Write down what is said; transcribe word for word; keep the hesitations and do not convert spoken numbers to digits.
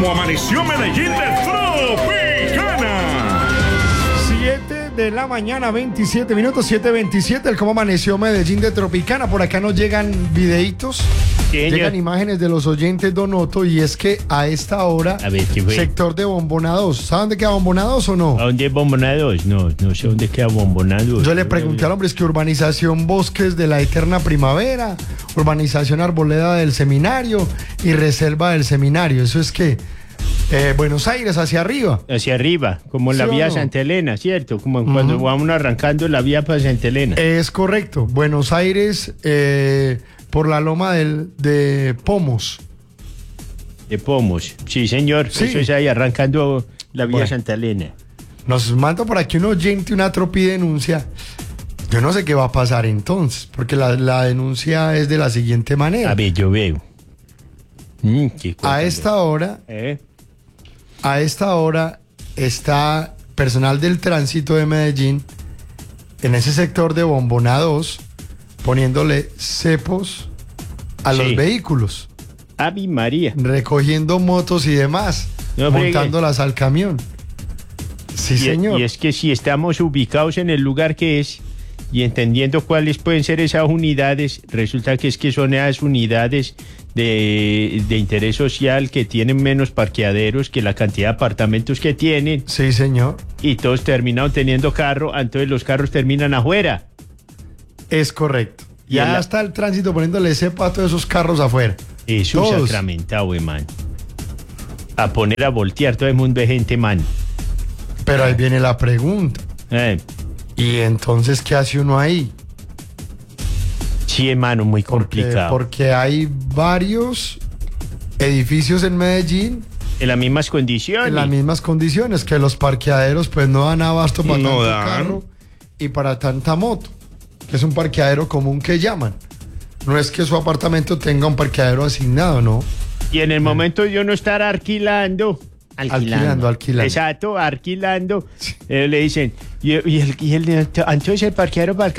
como amaneció Medellín de Tropicana. siete de la mañana, veintisiete minutos, siete veintisiete, el cómo amaneció Medellín de Tropicana. Por acá nos llegan videitos, Sí, llegan señor. imágenes de los oyentes, Donoto, y es que a esta hora, A ver, ¿qué fue? sector de Bombona dos, ¿saben dónde queda Bombona dos o no? ¿A dónde es Bombona dos? No, no sé dónde queda Bombona dos. Yo le pregunté al hombre, es que urbanización Bosques de la Eterna Primavera, urbanización Arboleda del Seminario y Reserva del Seminario. Eso es que eh, Buenos Aires hacia arriba. Hacia arriba, como la ¿Sí o vía no? Santa Elena, ¿cierto? Como cuando vamos arrancando la vía para Santa Elena. Es correcto. Buenos Aires eh, por la loma del, de Pomos. De Pomos. Sí, señor. Sí. Eso es ahí, arrancando la vía Bueno. Santa Elena. Nos manda por aquí un oyente una tropi denuncia. Yo no sé qué va a pasar entonces, porque la, la denuncia es de la siguiente manera. A ver, yo veo. Mm, qué cosa, A esta hora, ¿Eh? a esta hora está personal del tránsito de Medellín en ese sector de Bombona dos poniéndole cepos a Sí. los vehículos, Ave María. recogiendo motos y demás, No friegue. montándolas al camión. Sí, Y, señor. y es que si estamos ubicados en el lugar que es y entendiendo cuáles pueden ser esas unidades, resulta que es que son esas unidades de, de interés social que tienen menos parqueaderos que la cantidad de apartamentos que tienen Sí, señor. y todos terminan teniendo carro, entonces los carros terminan afuera. Es correcto. Y Ya en la- está el tránsito poniéndole cepo a todos esos carros afuera. Es un Todos. sacramentado, we, man. A poner a voltear todo el mundo de gente, man. Pero ahí viene la pregunta. Eh, ¿Y entonces qué hace uno ahí? sí, hermano, muy Porque, complicado. porque hay varios edificios en Medellín En las mismas condiciones. en las mismas condiciones, que los parqueaderos pues no dan abasto para No tanto dan. carro y para tanta moto, que es un parqueadero común que llaman. No es que su apartamento tenga un parqueadero asignado, ¿no? Y en el momento de yo no estar alquilando. Alquilando, alquilando. Exacto, alquilando. eh, le dicen, y, y el, y el- entonces el parqueadero para el